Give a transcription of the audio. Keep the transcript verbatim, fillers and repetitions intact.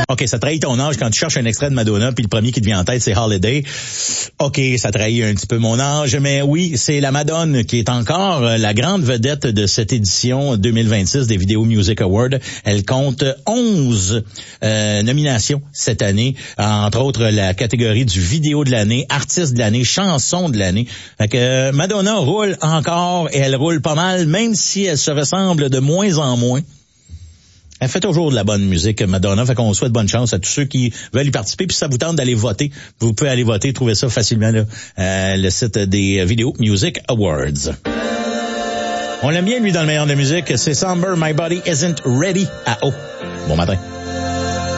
OK, ça trahit ton âge quand tu cherches un extrait de Madonna, puis le premier qui te vient en tête, c'est Holiday. OK, ça trahit un petit peu mon âge, mais oui, c'est la Madone qui est encore la grande vedette de cette édition deux mille vingt-six des Video Music Awards. Elle compte onze euh, nominations cette année, entre autres la catégorie du vidéo de l'année, artiste de l'année, chanson de l'année. Fait que euh, Madonna roule encore et elle roule pas mal, même si elle se ressemble de moins en moins. Elle fait toujours de la bonne musique, Madonna. Fait qu'on souhaite bonne chance à tous ceux qui veulent y participer. Puis si ça vous tente d'aller voter, vous pouvez aller voter, trouver ça facilement là, euh, le site des Video Music Awards. On l'aime bien, lui, dans le meilleur de la musique. C'est Somber, My Body Isn't Ready. Ah oh, bon matin.